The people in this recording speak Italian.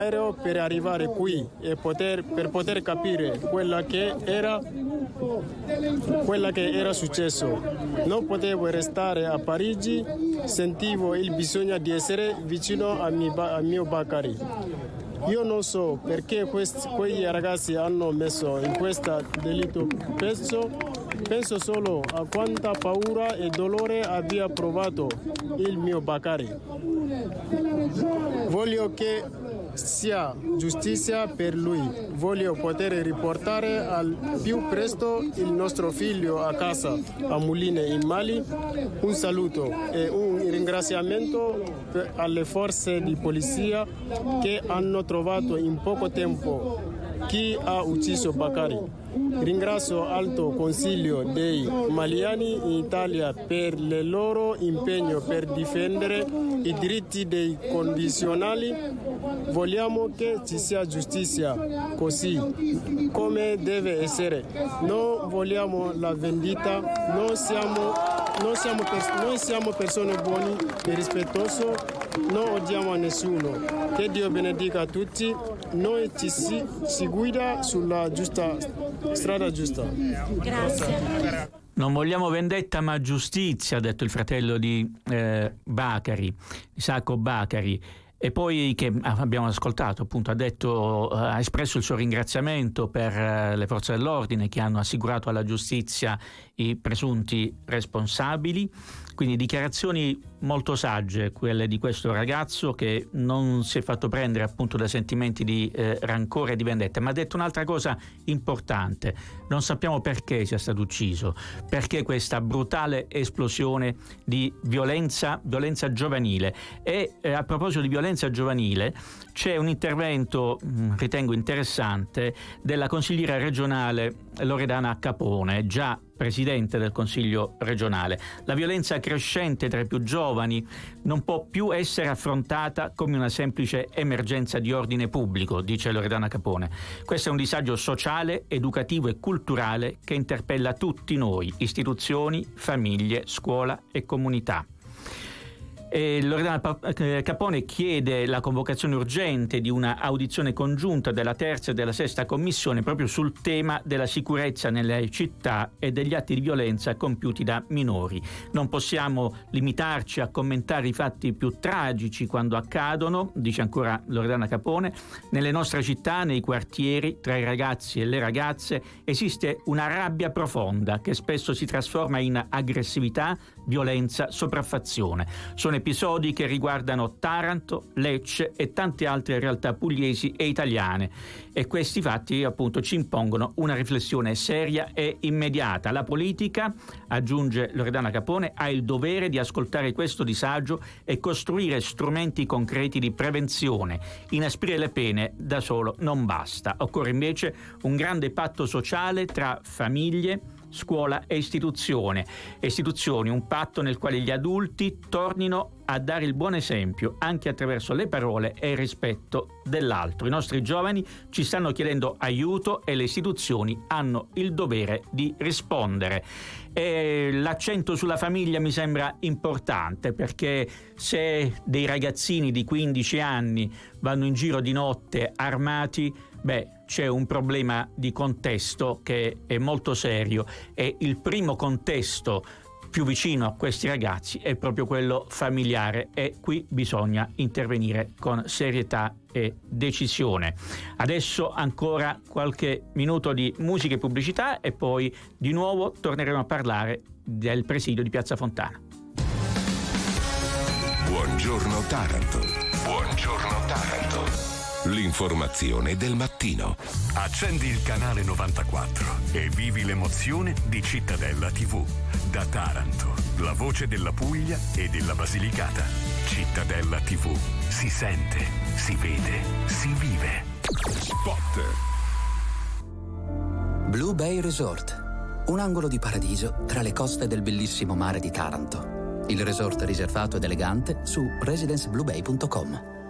per arrivare qui e per poter capire quella che era successo. Non potevo restare a Parigi, sentivo il bisogno di essere vicino a mio Bakary. Io non so perché quei ragazzi hanno messo in questo delitto. Penso solo a quanta paura e dolore abbia provato il mio Bakary. Voglio che sia giustizia per lui. Voglio poter riportare al più presto il nostro figlio a casa a Mouline in Mali. Un saluto e un ringraziamento alle forze di polizia che hanno trovato in poco tempo chi ha ucciso Bakary. Ringrazio Alto Consiglio dei Maliani in Italia per il loro impegno per difendere i diritti dei condizionali. Vogliamo che ci sia giustizia così come deve essere. Non vogliamo la vendita, noi siamo persone buone e rispettose, non odiamo a nessuno. Che Dio benedica a tutti. Noi si guida sulla strada giusta. Grazie. Non vogliamo vendetta ma giustizia, ha detto il fratello di Bakary, Isacco Bakary. E poi, che abbiamo ascoltato, appunto, ha espresso il suo ringraziamento per le forze dell'ordine che hanno assicurato alla giustizia i presunti responsabili. Quindi dichiarazioni molto sagge, quelle di questo ragazzo che non si è fatto prendere appunto da sentimenti di rancore e di vendetta, ma ha detto un'altra cosa importante: non sappiamo perché sia stato ucciso, perché questa brutale esplosione di violenza giovanile. E a proposito di violenza giovanile, c'è un intervento, ritengo interessante, della consigliera regionale Loredana Capone, già presidente del Consiglio regionale. La violenza crescente tra i più giovani non può più essere affrontata come una semplice emergenza di ordine pubblico, dice Loredana Capone. Questo è un disagio sociale, educativo e culturale che interpella tutti noi, istituzioni, famiglie, scuola e comunità. Loredana Capone chiede la convocazione urgente di una audizione congiunta della terza e della sesta commissione proprio sul tema della sicurezza nelle città e degli atti di violenza compiuti da minori. Non possiamo limitarci a commentare i fatti più tragici quando accadono, dice ancora Loredana Capone. Nelle nostre città, nei quartieri, tra i ragazzi e le ragazze esiste una rabbia profonda che spesso si trasforma in aggressività, violenza, sopraffazione. Sono episodi che riguardano Taranto, Lecce e tante altre realtà pugliesi e italiane, e questi fatti appunto ci impongono una riflessione seria e immediata. La politica, aggiunge Loredana Capone, ha il dovere di ascoltare questo disagio e costruire strumenti concreti di prevenzione. Inasprire le pene da solo non basta, occorre invece un grande patto sociale tra famiglie, scuola e istituzioni, un patto nel quale gli adulti tornino a dare il buon esempio anche attraverso le parole e il rispetto dell'altro. I nostri giovani ci stanno chiedendo aiuto e le istituzioni hanno il dovere di rispondere. E l'accento sulla famiglia mi sembra importante, perché se dei ragazzini di 15 anni vanno in giro di notte armati, c'è un problema di contesto che è molto serio, e il primo contesto più vicino a questi ragazzi è proprio quello familiare, e qui bisogna intervenire con serietà e decisione. Adesso ancora qualche minuto di musica e pubblicità e poi di nuovo torneremo a parlare del presidio di Piazza Fontana. Buongiorno Taranto. Buongiorno Taranto. L'informazione del mattino. Accendi il canale 94 e vivi l'emozione di Cittadella TV. Da Taranto, la voce della Puglia e della Basilicata. Cittadella TV. Si sente, si vede, si vive. Spot. Blue Bay Resort. Un angolo di paradiso tra le coste del bellissimo mare di Taranto. Il resort riservato ed elegante su residencebluebay.com.